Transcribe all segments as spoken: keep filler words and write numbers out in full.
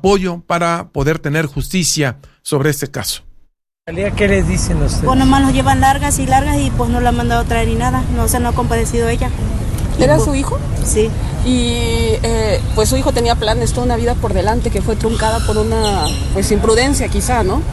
apoyo para poder tener justicia sobre este caso. ¿Qué les dicen ustedes? Pues nomás nos llevan largas y largas y pues no la han mandado a traer ni nada, no se nos ha compadecido ella. ¿Era su hijo? Sí. Y eh, pues su hijo tenía planes, toda una vida por delante que fue truncada por una pues imprudencia quizá, ¿no?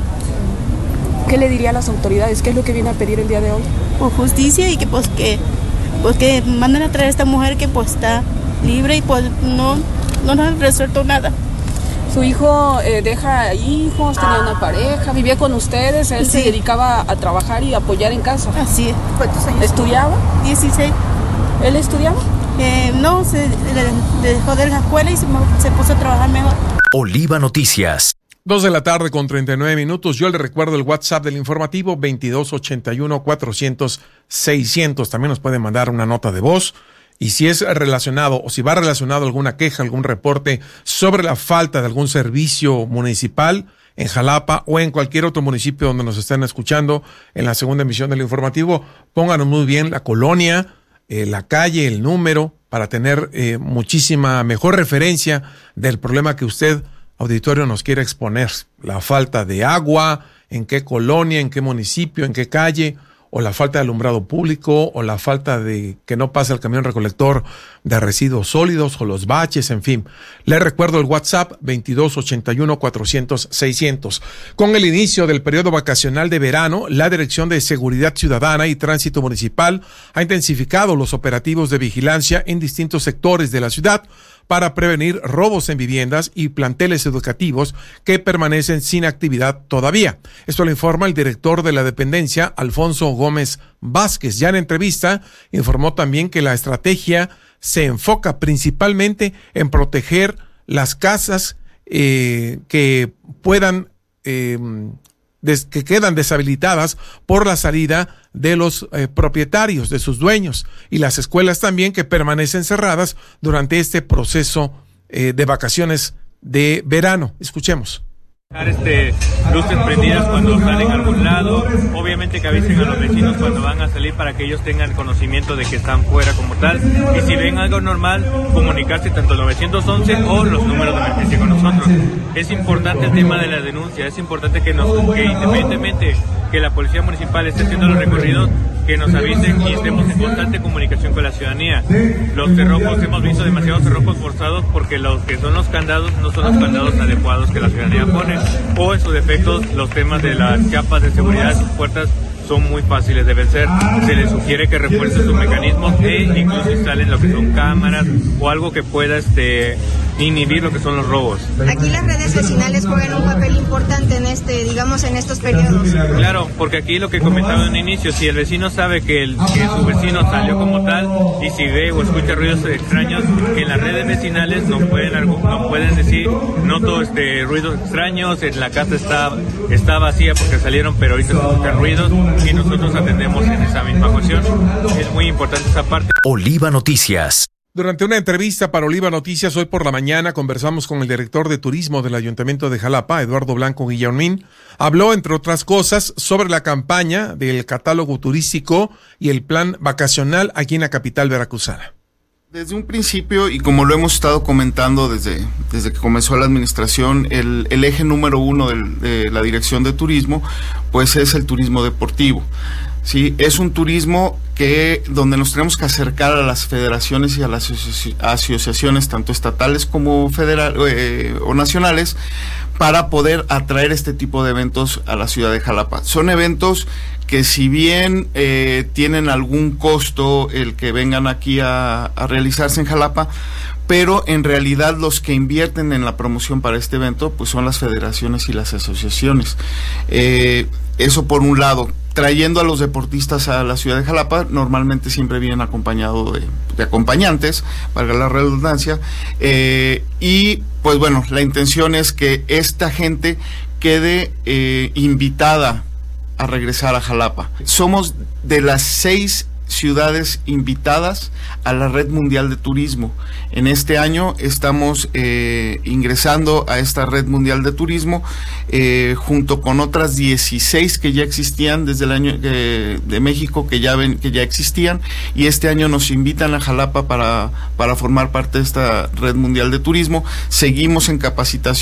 ¿Qué le diría a las autoridades? ¿Qué es lo que viene a pedir el día de hoy? Pues justicia y que pues que pues que manden a traer a esta mujer que pues está libre y pues no, no nos han resuelto nada. Su hijo eh, deja hijos, tenía una pareja, vivía con ustedes, él sí. se dedicaba a trabajar y apoyar en casa. Así es. ¿Cuántos años? ¿Estudiaba? dieciséis. ¿Él estudiaba? Eh, no, se le, le dejó de la escuela y se, se puso a trabajar mejor. Oliva Noticias. Dos de la tarde con treinta y nueve minutos. Yo le recuerdo el WhatsApp del informativo veintidós ochenta y uno cuatrocientos seiscientos. También nos pueden mandar una nota de voz. Y si es relacionado o si va relacionado alguna queja, algún reporte sobre la falta de algún servicio municipal en Jalapa o en cualquier otro municipio donde nos estén escuchando en la segunda emisión del informativo, pónganos muy bien la colonia, eh, la calle, el número, para tener eh, muchísima mejor referencia del problema que usted, auditorio, nos quiere exponer. La falta de agua, en qué colonia, en qué municipio, en qué calle, o la falta de alumbrado público, o la falta de que no pase el camión recolector de residuos sólidos, o los baches, en fin. Le recuerdo el WhatsApp veintidós ochenta y uno cuatrocientos seiscientos. Con el inicio del periodo vacacional de verano, la Dirección de Seguridad Ciudadana y Tránsito Municipal ha intensificado los operativos de vigilancia en distintos sectores de la ciudad para prevenir robos en viviendas y planteles educativos que permanecen sin actividad todavía. Esto lo informa el director de la dependencia, Alfonso Gómez Vázquez. Ya en entrevista informó también que la estrategia se enfoca principalmente en proteger las casas eh, que puedan eh, des, que quedan deshabilitadas por la salida de los eh, propietarios, de sus dueños, y las escuelas también que permanecen cerradas durante este proceso eh, de vacaciones de verano. Escuchemos. Este, luces prendidas cuando salen a algún lado, obviamente que avisen a los vecinos cuando van a salir para que ellos tengan conocimiento de que están fuera como tal, y si ven algo normal, comunicarse tanto al nueve once o los números de emergencia con nosotros. Es importante el tema de la denuncia, es importante que, nos, que independientemente que la policía municipal esté haciendo los recorridos, que nos avisen y estemos en constante comunicación con la ciudadanía. Los cerrojos, hemos visto demasiados cerrojos forzados porque los que son los candados no son los candados adecuados que la ciudadanía pone, o en su defecto los temas de las chapas de seguridad y puertas son muy fáciles de vencer. Se les sugiere que refuercen sus mecanismos e incluso instalen lo que son cámaras o algo que pueda este, inhibir lo que son los robos. Aquí las redes vecinales juegan un papel importante en este, digamos, en estos periodos. Claro, porque aquí lo que comentaba en un inicio, si el vecino sabe que, el, que su vecino salió como tal y si ve o escucha ruidos extraños, en las redes vecinales nos pueden, nos pueden decir, noto este, ruidos extraños, en la casa está, está vacía porque salieron, pero ahorita se escuchan ruidos, y nosotros atendemos en esa misma ocasión. Es muy importante esa parte. Oliva Noticias. Durante una entrevista para Oliva Noticias hoy por la mañana conversamos con el director de turismo del Ayuntamiento de Jalapa, Eduardo Blanco Guillermín. Habló, entre otras cosas, sobre la campaña del catálogo turístico y el plan vacacional aquí en la capital veracruzana. Desde un principio, y como lo hemos estado comentando desde, desde que comenzó la administración, el, el eje número uno del, de la Dirección de Turismo, pues es el turismo deportivo. Sí, es un turismo que donde nos tenemos que acercar a las federaciones y a las asoci- asociaciones, tanto estatales como federal, eh, o nacionales, para poder atraer este tipo de eventos a la ciudad de Jalapa. Son eventos que si bien eh, tienen algún costo el que vengan aquí a, a realizarse en Jalapa, pero en realidad los que invierten en la promoción para este evento pues son las federaciones y las asociaciones. Eh, eso por un lado. Trayendo a los deportistas a la ciudad de Jalapa, normalmente siempre vienen acompañados de, de acompañantes, valga la redundancia, eh, y pues bueno, la intención es que esta gente quede eh, invitada a regresar a Jalapa. Somos de las seis ciudades invitadas a la Red Mundial de Turismo. En este año estamos eh, ingresando a esta Red Mundial de Turismo eh, junto con otras dieciséis que ya existían desde el año eh, de México, que ya ven, que ya existían, y este año nos invitan a Jalapa para, para formar parte de esta Red Mundial de Turismo. Seguimos en capacitación,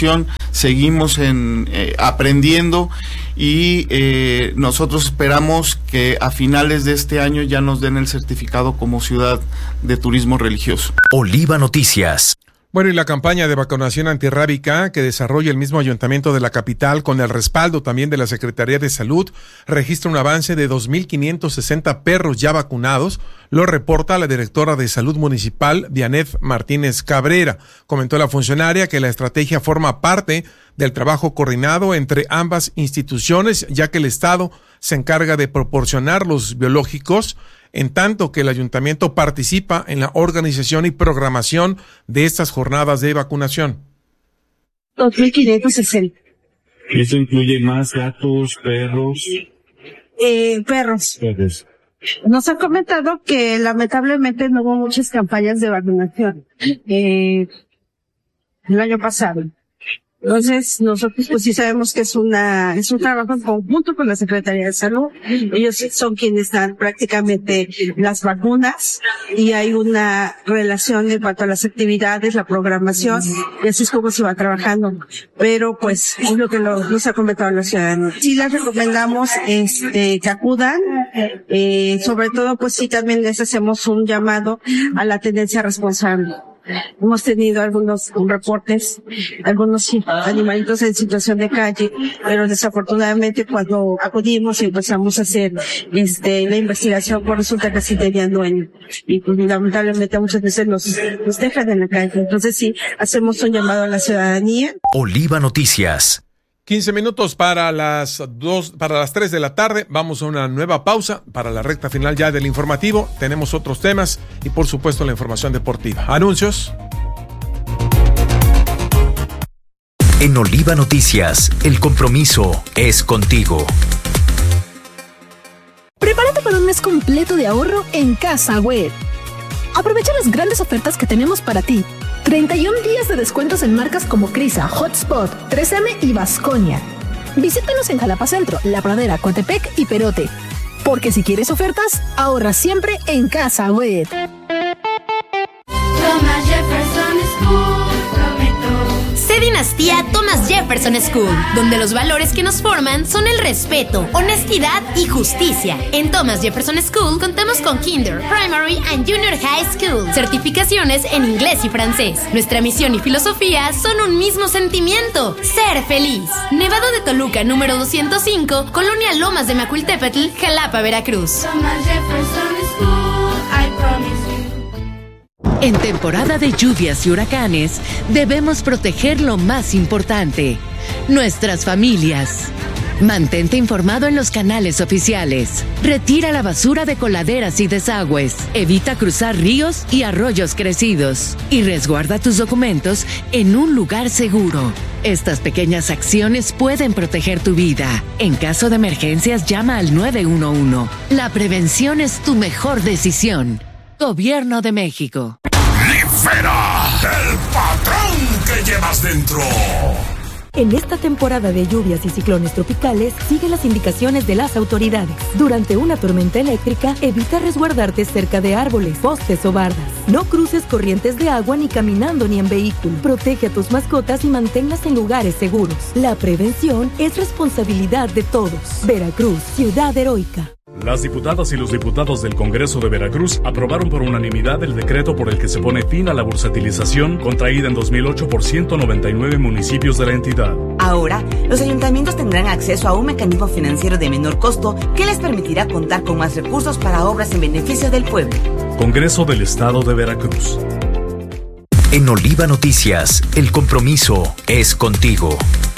seguimos en eh, aprendiendo y eh, nosotros esperamos que a finales de este año ya nos den el certificado como ciudad de turismo religioso. Oliva Noticias. Bueno, y la campaña de vacunación antirrábica que desarrolla el mismo ayuntamiento de la capital con el respaldo también de la Secretaría de Salud registra un avance de dos mil quinientos sesenta perros ya vacunados, lo reporta la directora de Salud Municipal, Dianet Martínez Cabrera. Comentó la funcionaria que la estrategia forma parte del trabajo coordinado entre ambas instituciones, ya que el Estado se encarga de proporcionar los biológicos, en tanto que el ayuntamiento participa en la organización y programación de estas jornadas de vacunación. dos mil quinientos sesenta. ¿Eso incluye más gatos, perros? Eh, perros. Perros. Nos han comentado que lamentablemente no hubo muchas campañas de vacunación eh, el año pasado. Entonces, nosotros pues sí sabemos que es una, es un trabajo en conjunto con la Secretaría de Salud. Ellos son quienes dan prácticamente las vacunas y hay una relación en cuanto a las actividades, la programación, y así es como se va trabajando. Pero pues es lo que lo, nos ha comentado la ciudadanía. Sí les recomendamos este que acudan, eh, sobre todo pues sí también les hacemos un llamado a la tenencia responsable. Hemos tenido algunos reportes, algunos animalitos en situación de calle, pero desafortunadamente cuando acudimos y empezamos a hacer este la investigación, pues resulta que sí tenían dueño. Y pues lamentablemente muchas veces los, los dejan en la calle. Entonces sí, hacemos un llamado a la ciudadanía. Oliva Noticias. quince minutos para las dos, para las tres de la tarde. Vamos a una nueva pausa para la recta final ya del informativo. Tenemos otros temas y por supuesto la información deportiva. Anuncios. En Oliva Noticias, el compromiso es contigo. Prepárate para un mes completo de ahorro en Casa Web. Aprovecha las grandes ofertas que tenemos para ti. treinta y un días de descuentos en marcas como Crisa, Hotspot, tres eme y Vasconia. Visítanos en Jalapa Centro, La Pradera, Coatepec y Perote. Porque si quieres ofertas, ahorra siempre en Casa Web. Thomas Jefferson School, prometo. Sé Dinastía Thomas Jefferson School, donde los valores que nos forman son el respeto, honestidad y justicia. En Thomas Jefferson School contamos con Kinder, Primary and Junior High School, certificaciones en inglés y francés. Nuestra misión y filosofía son un mismo sentimiento: ser feliz. Nevado de Toluca, número doscientos cinco, Colonia Lomas de Macuiltepetl, Jalapa, Veracruz. Thomas Jefferson School, I promise you. En temporada de lluvias y huracanes, debemos proteger lo más importante: nuestras familias. Mantente informado en los canales oficiales. Retira la basura de coladeras y desagües. Evita cruzar ríos y arroyos crecidos. Y resguarda tus documentos en un lugar seguro. Estas pequeñas acciones pueden proteger tu vida. En caso de emergencias, llama al nueve uno uno. La prevención es tu mejor decisión. Gobierno de México. ¡Libera el patrón que llevas dentro! En esta temporada de lluvias y ciclones tropicales, sigue las indicaciones de las autoridades. Durante una tormenta eléctrica, evita resguardarte cerca de árboles, postes o bardas. No cruces corrientes de agua ni caminando ni en vehículo. Protege a tus mascotas y manténlas en lugares seguros. La prevención es responsabilidad de todos. Veracruz, ciudad heroica. Las diputadas y los diputados del Congreso de Veracruz aprobaron por unanimidad el decreto por el que se pone fin a la bursatilización contraída en dos mil ocho por ciento noventa y nueve municipios de la entidad. Ahora, los ayuntamientos tendrán acceso a un mecanismo financiero de menor costo que les permitirá contar con más recursos para obras en beneficio del pueblo. Congreso del Estado de Veracruz. En Oliva Noticias, el compromiso es contigo.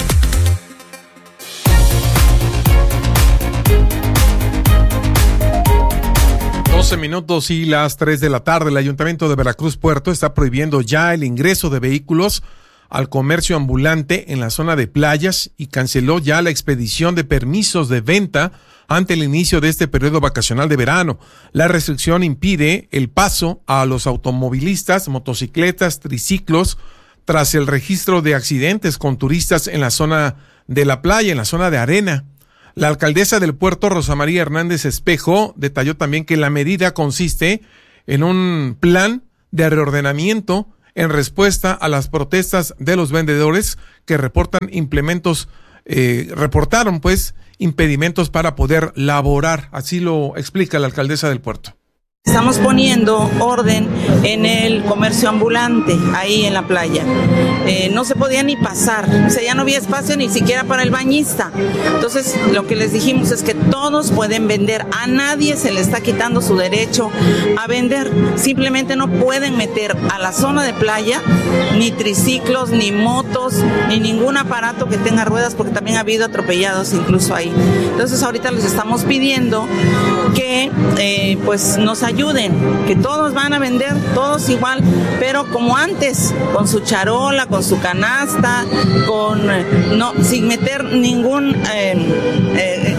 doce minutos y las tres de la tarde. El Ayuntamiento de Veracruz Puerto está prohibiendo ya el ingreso de vehículos al comercio ambulante en la zona de playas y canceló ya la expedición de permisos de venta ante el inicio de este periodo vacacional de verano. La restricción impide el paso a los automovilistas, motocicletas, triciclos, tras el registro de accidentes con turistas en la zona de la playa, en la zona de arena. La alcaldesa del puerto, Rosa María Hernández Espejo, detalló también que la medida consiste en un plan de reordenamiento en respuesta a las protestas de los vendedores que reportan implementos, eh, reportaron pues impedimentos para poder laborar. Así lo explica la alcaldesa del puerto. Estamos poniendo orden en el comercio ambulante, ahí en la playa. Eh, no se podía ni pasar, o sea, ya no había espacio ni siquiera para el bañista. Entonces, lo que les dijimos es que todos pueden vender, a nadie se le está quitando su derecho a vender. Simplemente no pueden meter a la zona de playa ni triciclos, ni motos, ni ningún aparato que tenga ruedas, porque también ha habido atropellados incluso ahí. Entonces, ahorita les estamos pidiendo que eh, pues nos ayuden. ayuden, que todos van a vender, todos igual, pero como antes, con su charola, con su canasta, con no, sin meter ningún eh, eh,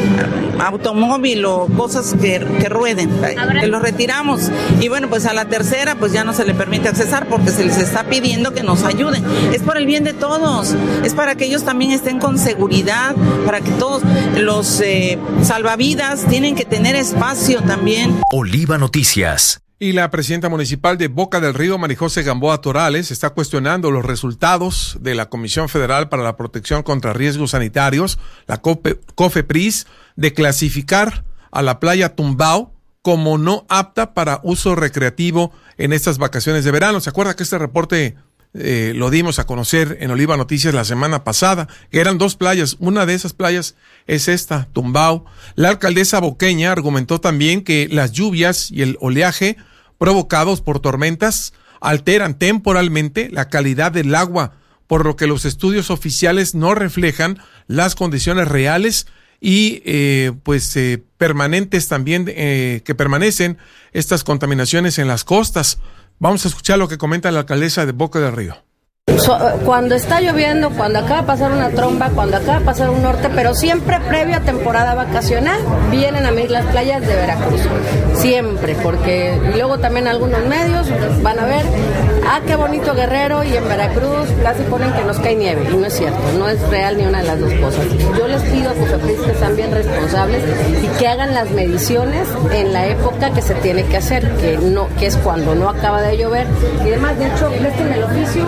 automóvil o cosas que, que rueden, que los retiramos. Y bueno, pues a la tercera pues ya no se le permite accesar porque se les está pidiendo que nos ayuden. Es por el bien de todos, es para que ellos también estén con seguridad, para que todos los eh, salvavidas tienen que tener espacio también. Oliva Noticias. Y la presidenta municipal de Boca del Río, Marijose Gamboa Torales, está cuestionando los resultados de la Comisión Federal para la Protección contra Riesgos Sanitarios, la COFEPRIS, de clasificar a la playa Tumbao como no apta para uso recreativo en estas vacaciones de verano. ¿Se acuerda que este reporte eh, lo dimos a conocer en Oliva Noticias la semana pasada? Que eran dos playas, una de esas playas es esta, Tumbao. La alcaldesa boqueña argumentó también que las lluvias y el oleaje provocados por tormentas alteran temporalmente la calidad del agua, por lo que los estudios oficiales no reflejan las condiciones reales y eh, pues eh, permanentes también eh, que permanecen estas contaminaciones en las costas. Vamos a escuchar lo que comenta la alcaldesa de Boca del Río. So, cuando está lloviendo, cuando acaba de pasar una tromba, cuando acaba de pasar un norte, pero siempre previo a temporada vacacional, vienen a medir las playas de Veracruz. Siempre, porque y luego también algunos medios van a ver, ah, qué bonito Guerrero, y en Veracruz casi ponen que nos cae nieve, y no es cierto, no es real ni una de las dos cosas. Yo les pido a COFEPRIS que sean bien responsables y que hagan las mediciones en la época que se tiene que hacer, que no, que es cuando no acaba de llover, y demás. De hecho, presten el oficio.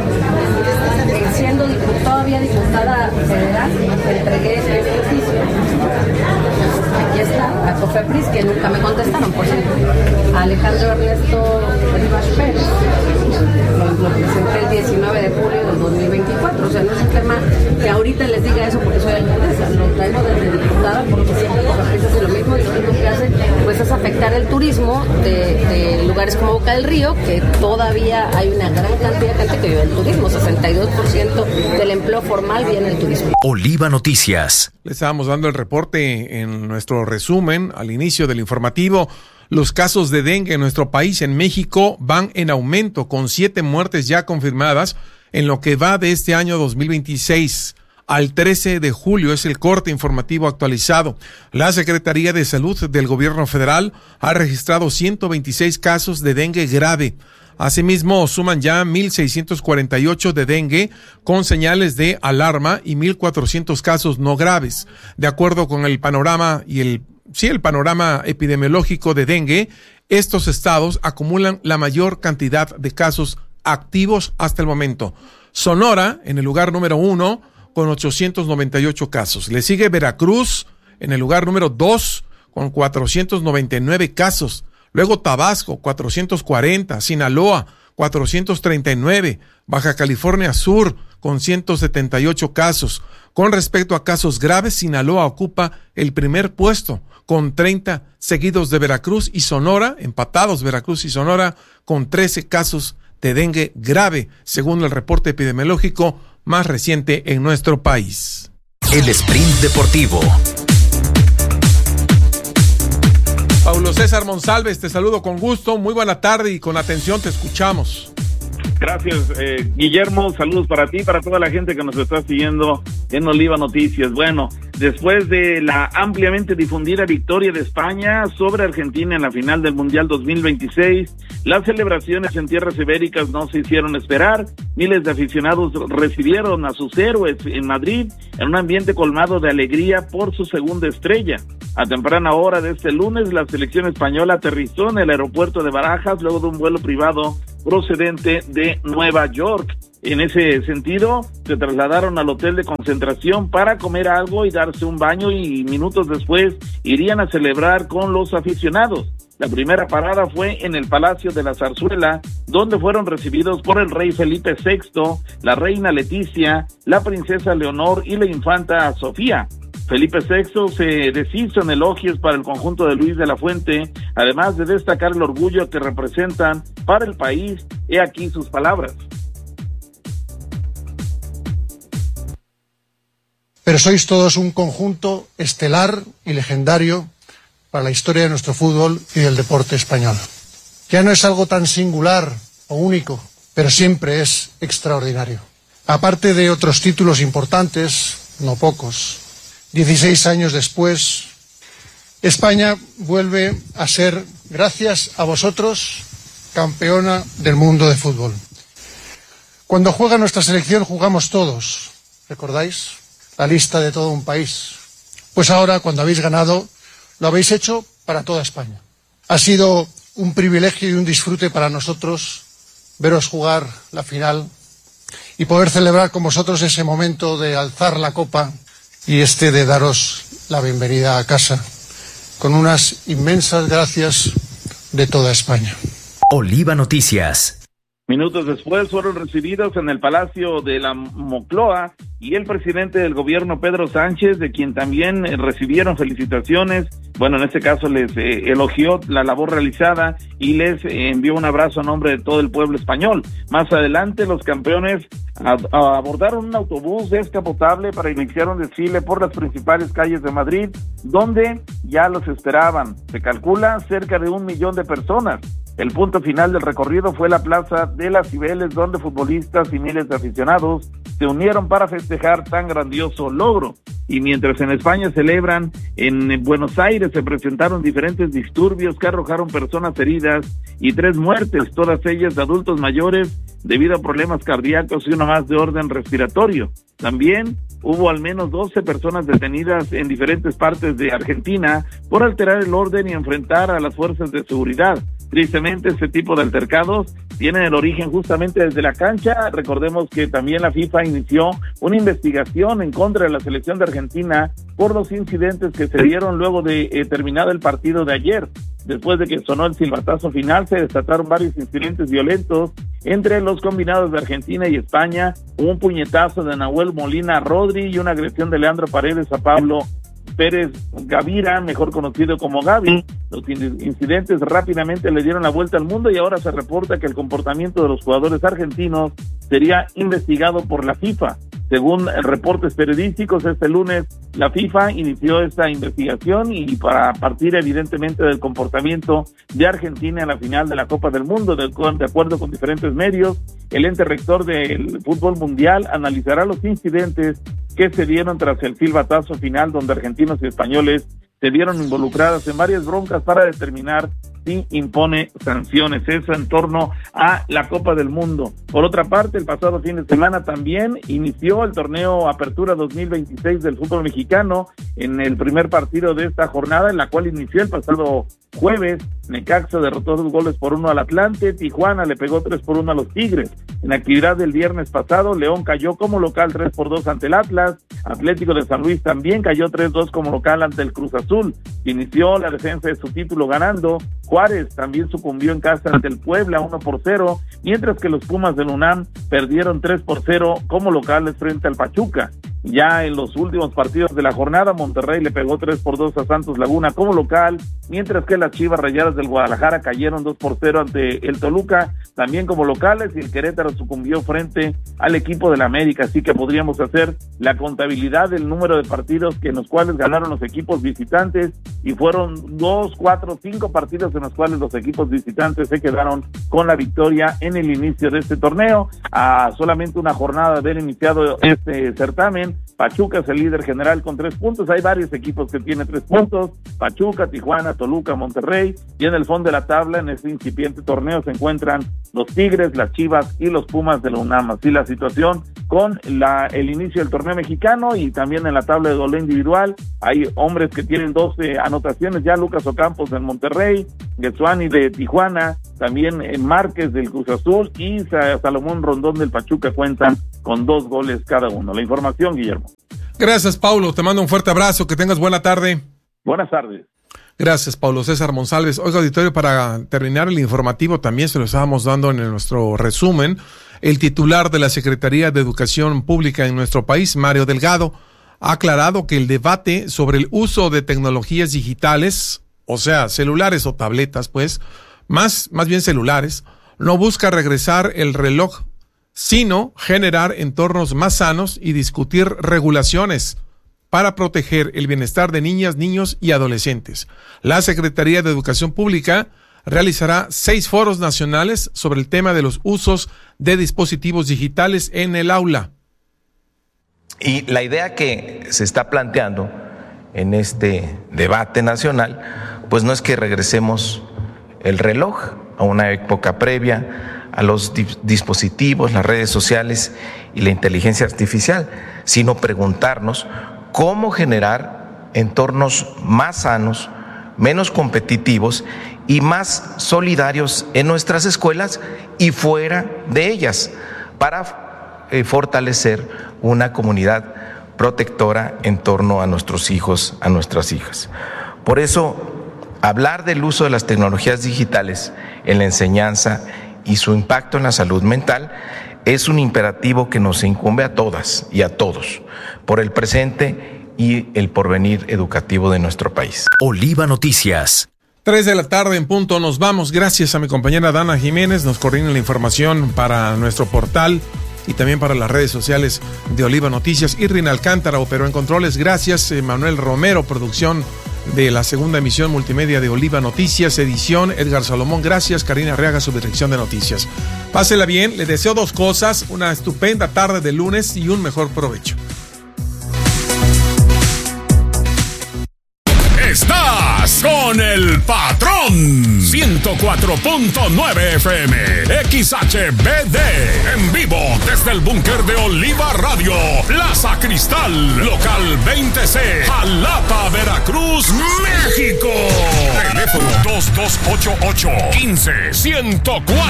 Siendo todavía diputada federal, entregué este oficio. Aquí está, a COFEPRIS, que nunca me contestaron, por cierto. A Alejandro Ernesto Rivas Pérez. Lo, lo presenté el diecinueve de julio del dos mil veinticuatro. O sea, no es un tema que ahorita les diga eso porque soy alcaldesa. Lo traigo desde diputada porque siempre COFEPRIS hace lo mismo, y lo único que hace pues es afectar el turismo de, de lugares como Boca del Río, que todavía hay una gran cantidad de gente que vive el turismo. sesenta y dos por ciento del empleo formal viene del turismo. Oliva Noticias. Le estábamos dando el reporte en nuestro resumen al inicio del informativo. Los casos de dengue en nuestro país, en México, van en aumento, con siete muertes ya confirmadas en lo que va de este año dos mil veintiséis. Al trece de julio es el corte informativo actualizado. La Secretaría de Salud del Gobierno Federal ha registrado ciento veintiséis casos de dengue grave. Asimismo, suman ya mil seiscientos cuarenta y ocho de dengue con señales de alarma y mil cuatrocientos casos no graves. De acuerdo con el panorama y el Sí, el panorama epidemiológico de dengue, estos estados acumulan la mayor cantidad de casos activos hasta el momento. Sonora, en el lugar número uno, con ochocientos noventa y ocho casos. Le sigue Veracruz, en el lugar número dos, con cuatrocientos noventa y nueve casos. Luego Tabasco, cuatrocientos cuarenta. Sinaloa, cuatrocientos treinta y nueve. Baja California Sur, con ciento setenta y ocho casos. Con respecto a casos graves, Sinaloa ocupa el primer puesto, con treinta, seguidos de Veracruz y Sonora, empatados Veracruz y Sonora, con trece casos de dengue grave, según el reporte epidemiológico más reciente en nuestro país. El Sprint Deportivo. Paulo César Monsalves, te saludo con gusto, muy buena tarde y con atención te escuchamos. Gracias, eh, Guillermo, saludos para ti, para toda la gente que nos está siguiendo en Oliva Noticias. Bueno, después de la ampliamente difundida victoria de España sobre Argentina en la final del Mundial dos mil veintiséis, las celebraciones en tierras ibéricas no se hicieron esperar. Miles de aficionados recibieron a sus héroes en Madrid en un ambiente colmado de alegría por su segunda estrella. A temprana hora de este lunes, la selección española aterrizó en el aeropuerto de Barajas luego de un vuelo privado procedente de Nueva York. En ese sentido, se trasladaron al hotel de concentración para comer algo y darse un baño, y minutos después irían a celebrar con los aficionados. La primera parada fue en el Palacio de la Zarzuela, donde fueron recibidos por el rey Felipe sexto, la reina Leticia, la princesa Leonor y la infanta Sofía. Felipe sexto se deshizo en elogios para el conjunto de Luis de la Fuente, además de destacar el orgullo que representan para el país. He aquí sus palabras. Pero sois todos un conjunto estelar y legendario para la historia de nuestro fútbol y del deporte español. Ya no es algo tan singular o único, pero siempre es extraordinario. Aparte de otros títulos importantes, no pocos, dieciséis años después, España vuelve a ser, gracias a vosotros, campeona del mundo de fútbol. Cuando juega nuestra selección jugamos todos, ¿recordáis? La lista de todo un país. Pues ahora, cuando habéis ganado, lo habéis hecho para toda España. Ha sido un privilegio y un disfrute para nosotros veros jugar la final y poder celebrar con vosotros ese momento de alzar la copa y este de daros la bienvenida a casa, con unas inmensas gracias de toda España. Oliva Noticias. Minutos después fueron recibidos en el Palacio de la Moncloa y el presidente del gobierno, Pedro Sánchez, de quien también eh, recibieron felicitaciones. Bueno, en este caso les eh, elogió la labor realizada y les eh, envió un abrazo a nombre de todo el pueblo español. Más adelante, los campeones a, a abordaron un autobús descapotable para iniciar un desfile por las principales calles de Madrid, donde ya los esperaban. Se calcula cerca de un millón de personas. El punto final del recorrido fue la Plaza de las Cibeles, donde futbolistas y miles de aficionados se unieron para festejar tan grandioso logro. Y mientras en España celebran, en Buenos Aires se presentaron diferentes disturbios que arrojaron personas heridas y tres muertes, todas ellas de adultos mayores debido a problemas cardíacos y una más de orden respiratorio. También hubo al menos doce personas detenidas en diferentes partes de Argentina por alterar el orden y enfrentar a las fuerzas de seguridad. Tristemente, este tipo de altercados tienen el origen justamente desde la cancha. Recordemos que también la FIFA inició una investigación en contra de la selección de Argentina por los incidentes que se dieron luego de eh, terminado el partido de ayer. Después de que sonó el silbatazo final, se desataron varios incidentes violentos entre los combinados de Argentina y España. Hubo un puñetazo de Nahuel Molina a Rodri y una agresión de Leandro Paredes a Pablo Pérez Gavira, mejor conocido como Gavi. Los incidentes rápidamente le dieron la vuelta al mundo y ahora se reporta que el comportamiento de los jugadores argentinos sería investigado por la FIFA. Según reportes periodísticos, este lunes la FIFA inició esta investigación y para partir evidentemente del comportamiento de Argentina en la final de la Copa del Mundo, de, de acuerdo con diferentes medios, el ente rector del fútbol mundial analizará los incidentes que se dieron tras el silbatazo final, donde argentinos y españoles se vieron involucradas en varias broncas para determinar si impone sanciones. Eso en torno a la Copa del Mundo. Por otra parte, el pasado fin de semana también inició el torneo Apertura dos mil veintiséis del fútbol mexicano en el primer partido de esta jornada, en la cual inició el pasado jueves. Necaxa derrotó dos goles por uno al Atlante, Tijuana le pegó tres por uno a los Tigres. En la actividad del viernes pasado, León cayó como local tres por dos ante el Atlas, Atlético de San Luis también cayó tres dos como local ante el Cruz Azul, inició la defensa de su título ganando. Juárez también sucumbió en casa ante el Puebla uno por cero, mientras que los Pumas del UNAM perdieron tres por cero como locales frente al Pachuca. Ya en los últimos partidos de la jornada, Monterrey le pegó tres por dos a Santos Laguna como local, mientras que las Chivas Rayadas del Guadalajara cayeron dos por cero ante el Toluca, también como locales, y el Querétaro sucumbió frente al equipo de la América. Así que podríamos hacer la contabilidad del número de partidos que en los cuales ganaron los equipos visitantes, y fueron dos, cuatro, cinco partidos en los cuales los equipos visitantes se quedaron con la victoria en el inicio de este torneo. A solamente una jornada de haber iniciado este certamen, Pachuca es el líder general con tres puntos. Hay varios equipos que tienen tres puntos. Pachuca, Tijuana, Toluca, Monterrey. Y en el fondo de la tabla, en este incipiente torneo, se encuentran los Tigres, las Chivas y los Pumas de la UNAM. Así la situación con la, el inicio del torneo mexicano. Y también en la tabla de doble individual hay hombres que tienen doce anotaciones. Ya Lucas Ocampos del Monterrey, Getsuani de Tijuana, también Márquez del Cruz Azul y Salomón Rondón del Pachuca cuentan con dos goles cada uno. La información, Guillermo. Gracias, Paulo. Te mando un fuerte abrazo. Que tengas buena tarde. Buenas tardes. Gracias, Paulo César Monsalves. Oiga, auditorio, para terminar el informativo, también se lo estábamos dando en nuestro resumen. El titular de la Secretaría de Educación Pública en nuestro país, Mario Delgado, ha aclarado que el debate sobre el uso de tecnologías digitales, o sea, celulares o tabletas, pues, más, más bien celulares, no busca regresar el reloj, sino generar entornos más sanos y discutir regulaciones para proteger el bienestar de niñas, niños y adolescentes. La Secretaría de Educación Pública realizará seis foros nacionales sobre el tema de los usos de dispositivos digitales en el aula. Y la idea que se está planteando en este debate nacional, pues no es que regresemos el reloj a una época previa, a los dispositivos, las redes sociales y la inteligencia artificial, sino preguntarnos cómo generar entornos más sanos, menos competitivos y más solidarios en nuestras escuelas y fuera de ellas, para eh, fortalecer una comunidad protectora en torno a nuestros hijos, a nuestras hijas. Por eso, hablar del uso de las tecnologías digitales en la enseñanza y su impacto en la salud mental es un imperativo que nos incumbe a todas y a todos, por el presente y el porvenir educativo de nuestro país. Oliva Noticias. Tres de la tarde en punto, nos vamos. Gracias a mi compañera Dana Jiménez, nos coordina la información para nuestro portal y también para las redes sociales de Oliva Noticias. Irvin Alcántara operó en controles. Gracias, Manuel Romero, producción de la segunda emisión multimedia de Oliva Noticias, edición Edgar Salomón. Gracias, Karina Arriaga, su dirección de noticias. Pásela bien, le deseo dos cosas, una estupenda tarde de lunes y un mejor provecho. Estás con el patrón. ciento cuatro punto nueve F M, X H B D, en vivo desde el búnker de Oliva Radio, Plaza Cristal, local veinte C, Jalapa, Veracruz, México. Teléfono dos dos ocho ocho, uno cinco, uno cero cuatro.